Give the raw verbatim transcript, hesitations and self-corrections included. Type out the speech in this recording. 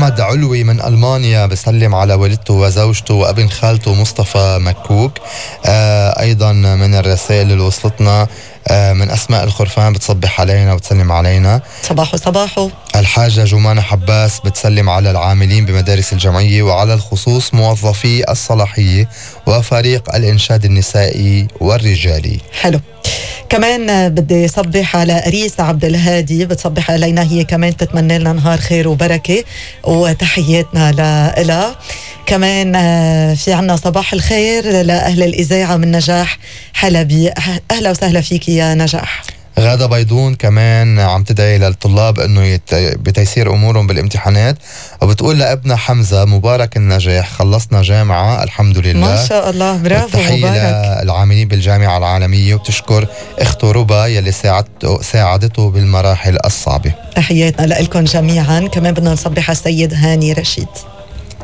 أحمد علوي من ألمانيا بسلم على والدته وزوجته وابن خالته مصطفى مكوك. آه أيضا من الرسائل اللي وصلتنا آه من أسماء الخرفان بتصبح علينا وتسلم علينا. صباحو صباحو. الحاجة جمانة حباس بتسلم على العاملين بمدارس الجمعية وعلى الخصوص موظفي الصلاحية وفريق الإنشاد النسائي والرجالي. حلو. كمان بدي صبح على أريسة عبد الهادي بتصبح علينا، هي كمان تتمنى لنا نهار خير وبركة وتحياتنا لها. كمان في عنا صباح الخير لأهل الإذاعة من نجاح حلبي، أهلا وسهلا فيك يا نجاح. غادة بيضون كمان عم تدعي للطلاب انه يت... بتيسير امورهم بالامتحانات، وبتقول لابنها حمزة مبارك النجاح، خلصنا جامعة الحمد لله ما شاء الله، برافو مبارك. للعاملين بالجامعة العالمية، وبتشكر اخته ربا يلي ساعدته ساعدته بالمراحل الصعبة. تحياتنا لكم جميعا. كمان بدنا نصبح على السيد هاني رشيد.